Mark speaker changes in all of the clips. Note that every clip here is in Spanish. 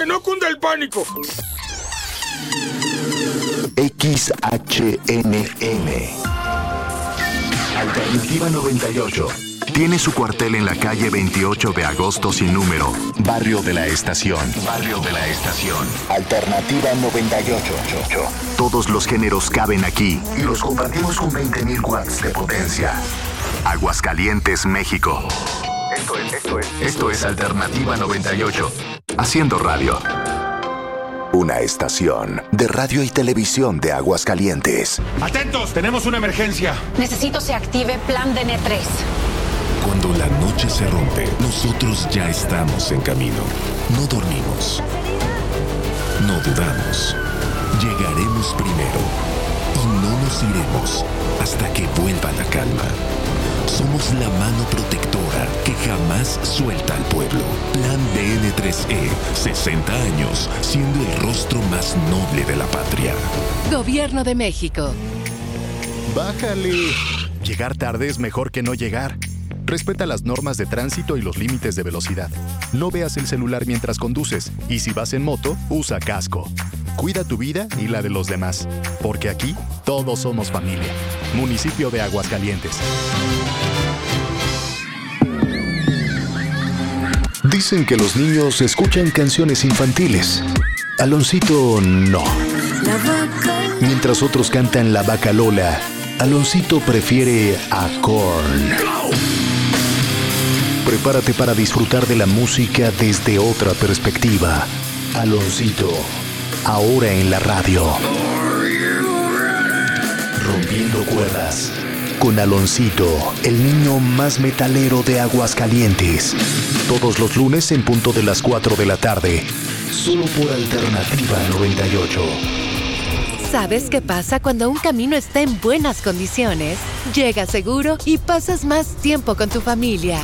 Speaker 1: que no cunda el pánico.
Speaker 2: XHNN Alternativa 98 tiene su cuartel en la calle 28 de agosto sin número, Barrio de la Estación. Alternativa 98. Todos los géneros caben aquí y los compartimos con 20,000 watts de potencia. Aguascalientes, México. Esto es Alternativa 98. Haciendo radio. Una estación de radio y televisión de Aguascalientes.
Speaker 1: ¡Atentos! ¡Tenemos una emergencia!
Speaker 3: Necesito se active Plan DN3.
Speaker 4: Cuando la noche se rompe, nosotros ya estamos en camino. No dormimos. No dudamos. Llegaremos primero. Y no nos iremos hasta que vuelva la calma. Somos la mano protectora que jamás suelta al pueblo. Plan DN3E, 60 años, siendo el rostro más noble de la patria.
Speaker 5: Gobierno de México.
Speaker 6: Bájale. Llegar tarde es mejor que no llegar. Respeta las normas de tránsito y los límites de velocidad. No veas el celular mientras conduces. Y si vas en moto, usa casco. Cuida tu vida y la de los demás. Porque aquí, todos somos familia. Municipio de Aguascalientes.
Speaker 2: Dicen que los niños escuchan canciones infantiles. Aloncito no. Mientras otros cantan La Vaca Lola, Aloncito prefiere a Korn. Prepárate para disfrutar de la música desde otra perspectiva. Aloncito, ahora en la radio. Rompiendo cuerdas. Con Aloncito, el niño más metalero de Aguascalientes. Todos los lunes en punto de las 4 de la tarde. Solo por Alternativa 98.
Speaker 5: ¿Sabes qué pasa cuando un camino está en buenas condiciones? Llegas seguro y pasas más tiempo con tu familia.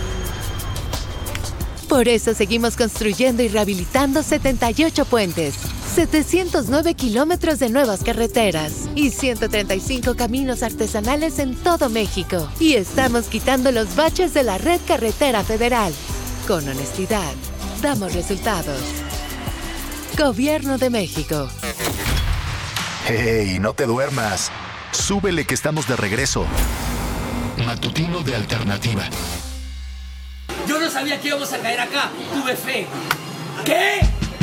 Speaker 5: Por eso seguimos construyendo y rehabilitando 78 puentes, 709 kilómetros de nuevas carreteras y 135 caminos artesanales en todo México. Y estamos quitando los baches de la red carretera federal. Con honestidad, damos resultados. Gobierno de México.
Speaker 2: ¡Hey, no te duermas! Súbele que estamos de regreso. Matutino de Alternativa.
Speaker 7: Yo no sabía que íbamos a caer acá. Tuve fe. ¿Qué?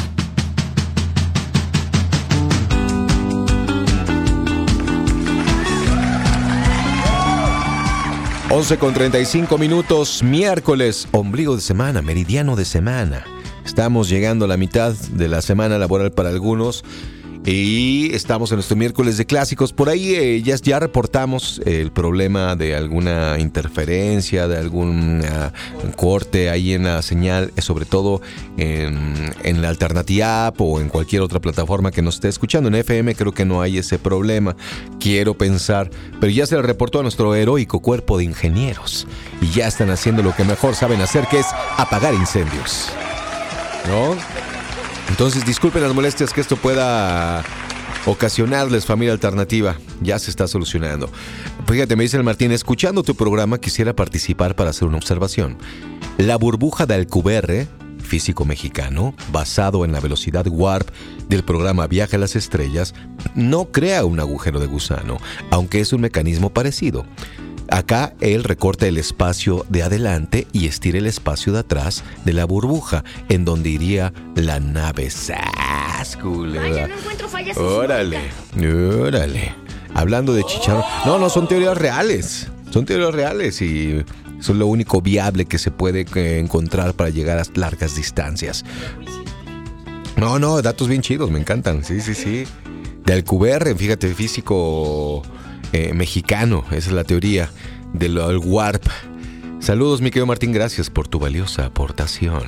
Speaker 8: Con 35 minutos, miércoles, ombligo de semana, meridiano de semana. Estamos llegando a la mitad de la semana laboral para algunos. Y estamos en nuestro miércoles de clásicos. Por ahí ya reportamos el problema de alguna interferencia, de algún corte ahí en la señal, sobre todo en la Alternativa App o en cualquier otra plataforma que nos esté escuchando. En FM creo que no hay ese problema, quiero pensar, pero ya se le reportó a nuestro heroico cuerpo de ingenieros y ya están haciendo lo que mejor saben hacer, que es apagar incendios, ¿no? Entonces, disculpen las molestias que esto pueda ocasionarles, familia Alternativa. Ya se está solucionando. Fíjate, me dice el Martín, escuchando tu programa quisiera participar para hacer una observación. La burbuja de Alcubierre, físico mexicano, basado en la velocidad warp del programa Viaje a las Estrellas, no crea un agujero de gusano, aunque es un mecanismo parecido. Acá él recorta el espacio de adelante y estira el espacio de atrás de la burbuja, en donde iría la nave. ¡Sas, culera!
Speaker 3: Vaya, no encuentro fallas.
Speaker 8: Órale. Hablando de chicharrón. No, son teorías reales. Son teorías reales y son lo único viable que se puede encontrar para llegar a largas distancias. No, datos bien chidos, me encantan. Sí. De Alcubierre, fíjate, físico mexicano, esa es la teoría del warp. Saludos, mi querido Martín, gracias por tu valiosa aportación.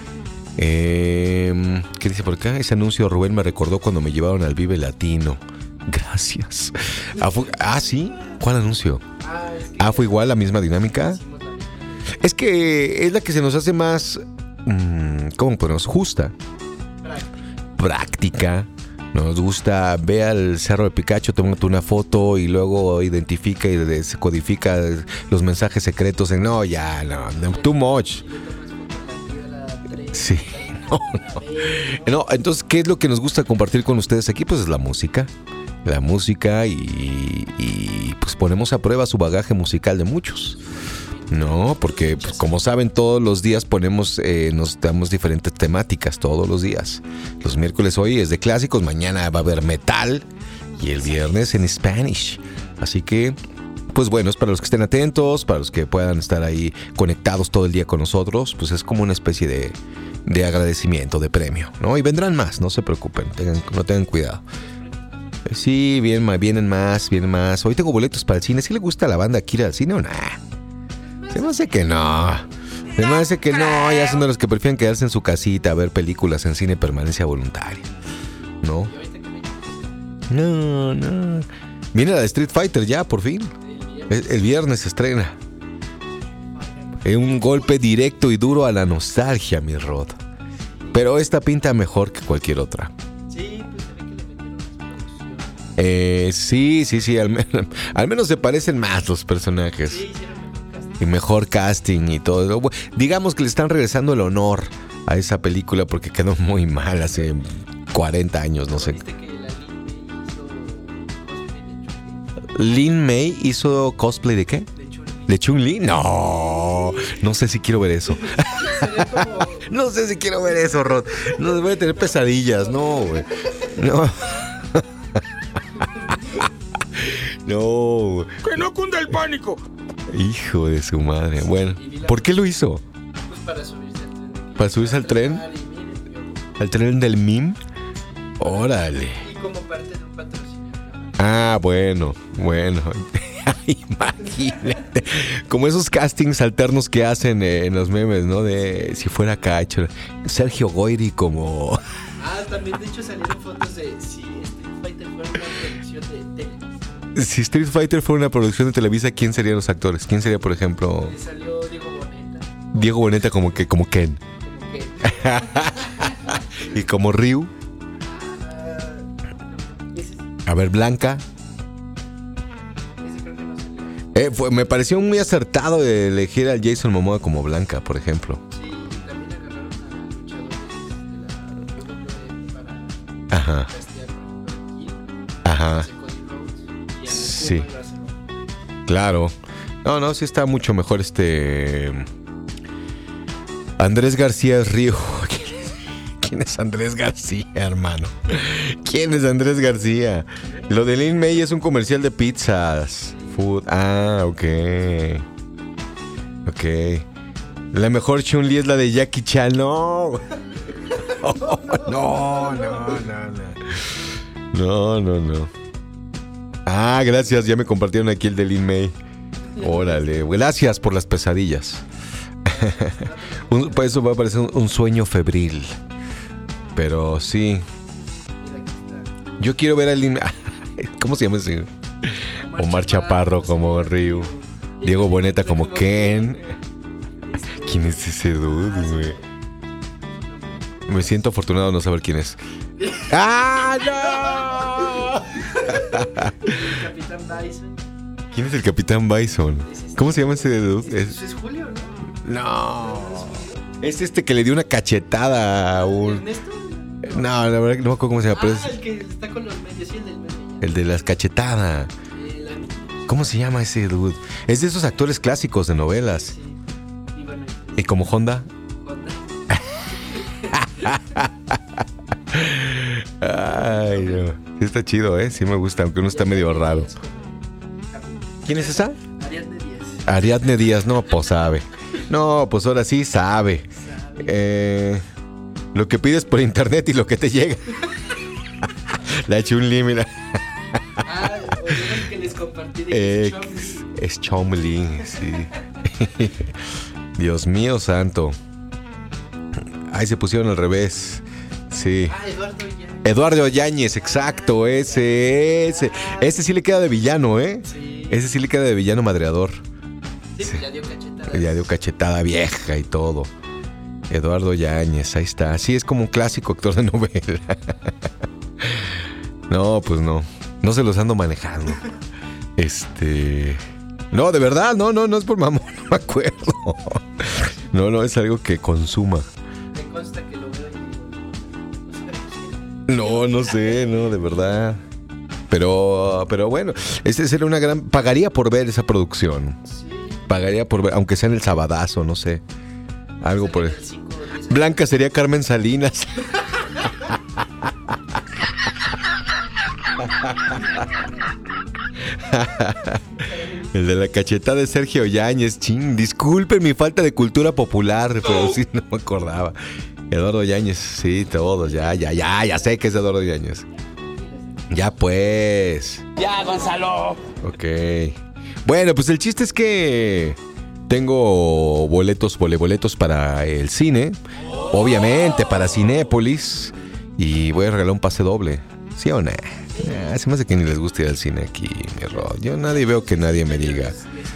Speaker 8: ¿Qué dice por acá? Ese anuncio, Rubén, me recordó cuando me llevaron al Vive Latino. Gracias. ¿Sí? ¿Cuál anuncio? ¿Fue igual, la misma dinámica? Es que es la que se nos hace más, ¿cómo ponemos? Justa. Práctica. Nos gusta, ve al Cerro de Picacho, tómate una foto y luego identifica y descodifica los mensajes secretos. Too much. Sí, No, entonces, ¿qué es lo que nos gusta compartir con ustedes aquí? Pues es la música. La música y pues ponemos a prueba su bagaje musical de muchos. No, porque pues, como saben, todos los días nos damos diferentes temáticas, todos los días. Los miércoles hoy es de clásicos, mañana va a haber metal y el viernes en Spanish. Así que, pues bueno, es para los que estén atentos, para los que puedan estar ahí conectados todo el día con nosotros, pues es como una especie de agradecimiento, de premio, ¿no? Y vendrán más, no se preocupen, no tengan cuidado. Sí, vienen más. Hoy tengo boletos para el cine. ¿Sí le gusta a la banda aquí ir al cine o no? Se me hace que no. Ya son de los que prefieren quedarse en su casita a ver películas en cine permanencia voluntaria. ¿No? No. Viene la de Street Fighter ya, por fin. El viernes se estrena. Es un golpe directo y duro a la nostalgia, mi Rod. Pero esta pinta mejor que cualquier otra. Sí, al menos se parecen más los personajes. Y mejor casting y todo. Digamos que le están regresando el honor a esa película porque quedó muy mal hace 40 años, no sé. ¿Lin May hizo cosplay de qué? ¿De Chun-Li? No sé si quiero ver eso. No sé si quiero ver eso, Rod. No, voy a tener pesadillas, no, güey. No. No.
Speaker 1: ¡Que no cunda el pánico!
Speaker 8: Hijo de su madre. Bueno, ¿por qué lo hizo?
Speaker 7: Pues para subirse al tren.
Speaker 8: ¿Para subirse al tren? ¿Al tren del MIM? Órale.
Speaker 7: Y como parte de un patrocinio.
Speaker 8: Ah, bueno. Imagínate. Como esos castings alternos que hacen en los memes, ¿no? De si fuera Cacho. Sergio Goyri como...
Speaker 7: También de hecho salieron fotos de si Street Fighter fuera una producción de tele.
Speaker 8: Si Street Fighter fuera una producción de Televisa, ¿quién serían los actores? ¿Quién sería, por ejemplo?
Speaker 7: Salió Diego Boneta.
Speaker 8: Diego Boneta como Ken.
Speaker 7: Como Ken.
Speaker 8: Y como Ryu. A ver, Blanca.
Speaker 7: Ese creo que no salió.
Speaker 8: Me pareció muy acertado elegir al Jason Momoa como Blanca, por ejemplo.
Speaker 7: Sí, también agarraron a luchadores de la WWE para
Speaker 8: Ajá.
Speaker 7: castear, por ejemplo,
Speaker 8: Ajá.
Speaker 7: Cody Rhodes y a
Speaker 8: Sí. Claro. No, sí está mucho mejor Andrés García es Río. ¿Quién es Andrés García, hermano? ¿Quién es Andrés García? Lo de Lin May es un comercial de pizzas. Food. Ah, ok. La mejor Chun-Li es la de Jackie Chan. No. No. Ah, gracias. Ya me compartieron aquí el de Lin May. Órale. Gracias por las pesadillas. Eso va a parecer un sueño febril. Pero sí. Yo quiero ver a Lin May. ¿Cómo se llama ese? Omar Chaparro como Ryu. Diego Boneta como Ken. ¿Quién es ese dude, güey? Me siento afortunado de no saber quién es. ¡Ah, no!
Speaker 7: Capitán Bison.
Speaker 8: ¿Quién es el Capitán Bison? ¿Cómo se llama ese dude?
Speaker 7: Es Julio, ¿no?
Speaker 8: No. Es que le dio una cachetada a un...
Speaker 7: ¿Ernesto?
Speaker 8: No, la verdad que no me acuerdo cómo se llama. Pero
Speaker 7: el que está con los medios, sí, el del medio.
Speaker 8: el de las cachetadas. ¿Cómo se llama ese dude? Es de esos actores clásicos de novelas.
Speaker 7: Sí. Y bueno,
Speaker 8: ¿Y como Honda? Ay, no. Sí está chido, ¿eh? Sí me gusta, aunque uno está medio raro. ¿Quién es esa?
Speaker 7: Ariadne Díaz.
Speaker 8: Ariadne Díaz, no, pues sabe. No, pues ahora sí sabe. Lo que pides por internet y lo que te llega. La Chun-Li, mira.
Speaker 7: Que les compartí de
Speaker 8: es Chun-Li, sí. Dios mío santo. Ahí se pusieron al revés. Sí. Eduardo Yáñez, exacto, ese sí le queda de villano, ¿eh?
Speaker 7: Sí.
Speaker 8: Ese sí le queda de villano madreador.
Speaker 7: Sí, pues ya dio cachetada.
Speaker 8: Ya dio cachetada vieja y todo. Eduardo Yáñez, ahí está. Sí, es como un clásico actor de novela. No, pues no. No se los ando manejando. No, de verdad, no es por mamón, no me acuerdo. No, es algo que consuma.
Speaker 7: consta que lo veo y
Speaker 8: No sé, no, de verdad. Pero bueno, ese sería una gran... Pagaría por ver esa producción.
Speaker 7: sí.
Speaker 8: Pagaría por ver, aunque sea en el sabadazo, no sé. Algo por el... Blanca sería Carmen Salinas. El de la cachetada de Sergio Yáñez. Ching, disculpen mi falta de cultura popular, pero sí no me acordaba. Eduardo Yáñez, sí, todos, ya sé que es Eduardo Yáñez. Ya pues.
Speaker 7: Ya, Gonzalo.
Speaker 8: Ok. Bueno, pues el chiste es que tengo boletos para el cine. Obviamente, para Cinépolis. Y voy a regalar un pase doble. ¿Sí o no? Se me hace que ni les gusta ir al cine aquí, mi Rod. Yo nadie veo que nadie me diga.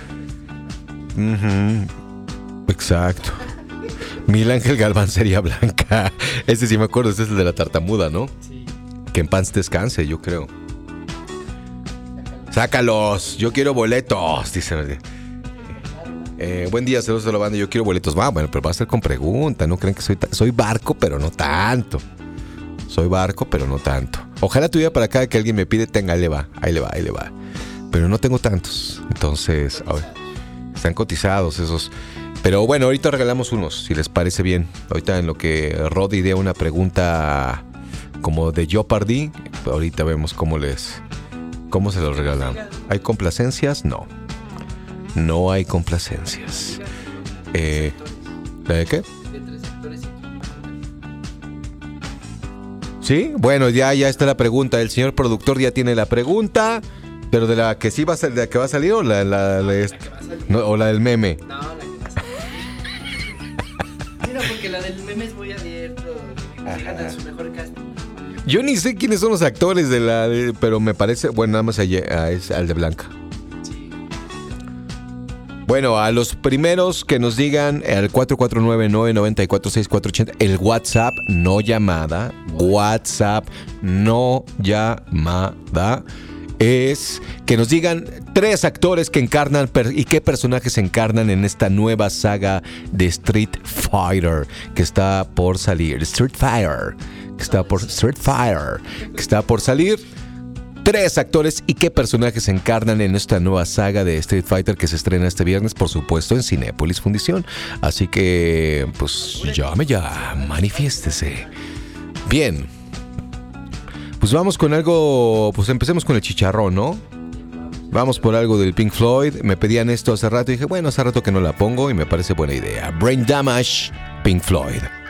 Speaker 8: Exacto. Miguel Ángel Galván sería Blanca. Ese sí me acuerdo, ese es el de la tartamuda, ¿no?
Speaker 7: Sí.
Speaker 8: Que en paz descanse, yo creo. Sácalos, yo quiero boletos, dice. Buen día, saludos a la banda, yo quiero boletos. Bueno, pero va a ser con pregunta, no creen que soy barco, pero no tanto. Soy barco, pero no tanto. Ojalá tuviera para cada que alguien me pide, tenga, ahí le va. Pero no tengo tantos. Entonces, a ver, están cotizados esos. Pero bueno, ahorita regalamos unos, si les parece bien. Ahorita en lo que Rod idea una pregunta como de Jeopardy, ahorita vemos cómo se los regalan. ¿Hay complacencias? No. No hay complacencias. ¿La de qué?
Speaker 7: De 3 actores y
Speaker 8: Sí, bueno, ya está la pregunta. El señor productor ya tiene la pregunta, pero de la que sí va a salir, de la que va a salir o la o la del meme.
Speaker 7: No, la que va a salir. Mira, porque la del meme es muy abierto. Llegan a su mejor casting.
Speaker 8: Yo ni sé quiénes son los actores pero me parece, bueno, nada más es al de Blanca.
Speaker 7: Sí.
Speaker 8: Bueno, a los primeros que nos digan al 449-994-6480, el WhatsApp, no llamada, es que nos digan 3 actores que encarnan y qué personajes encarnan en esta nueva saga de Street Fighter que está por salir. Street Fighter, que está por salir. 3 actores y qué personajes encarnan en esta nueva saga de Street Fighter que se estrena este viernes, por supuesto, en Cinépolis Fundición. Así que, pues, llame ya, manifiéstese. Bien. Pues vamos con algo, pues empecemos con el chicharrón, ¿no? Vamos por algo del Pink Floyd. Me pedían esto hace rato y dije, bueno, hace rato que no la pongo y me parece buena idea. Brain Damage, Pink Floyd.